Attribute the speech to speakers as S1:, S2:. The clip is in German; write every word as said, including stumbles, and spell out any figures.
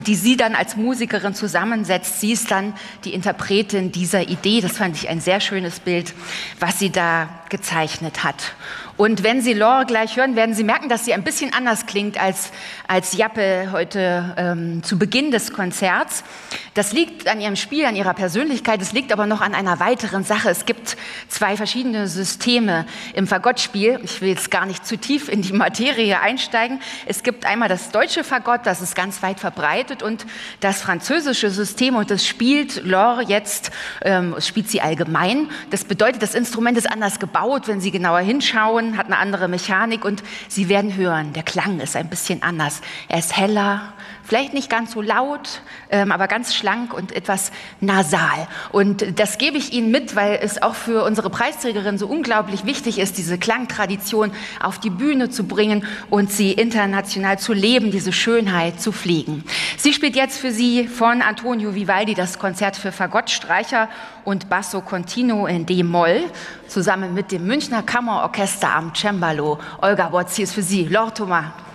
S1: die sie dann als Musikerin zusammensetzt. Sie ist dann die Interpretin dieser Idee. Das fand ich ein sehr schönes Bild, was sie da gezeichnet hat. Und wenn Sie Laure gleich hören, werden Sie merken, dass sie ein bisschen anders klingt als, als Jappe heute ähm, zu Beginn des Konzerts. Das liegt an ihrem Spiel, an ihrer Persönlichkeit. Es liegt aber noch an einer weiteren Sache. Es gibt zwei verschiedene Systeme im Fagottspiel. Ich will jetzt gar nicht zu tief in die Materie einsteigen. Es gibt einmal das deutsche Fagott, das ist ganz weit verbreitet, und das französische System. Und das spielt Laure jetzt, ähm, spielt sie allgemein. Das bedeutet, das Instrument ist anders gebaut, wenn Sie genauer hinschauen, hat eine andere Mechanik, und Sie werden hören, der Klang ist ein bisschen anders. Er ist heller, vielleicht nicht ganz so laut, ähm, aber ganz schlank und etwas nasal. Und das gebe ich Ihnen mit, weil es auch für unsere Preisträgerin so unglaublich wichtig ist, diese Klangtradition auf die Bühne zu bringen und sie international zu leben, diese Schönheit zu pflegen. Sie spielt jetzt für Sie von Antonio Vivaldi das Konzert für Fagott, Streicher und Basso Continuo in D-Moll, zusammen mit dem Münchner Kammerorchester am Cembalo. Olga Bozzi ist für Sie, Laure Thomas.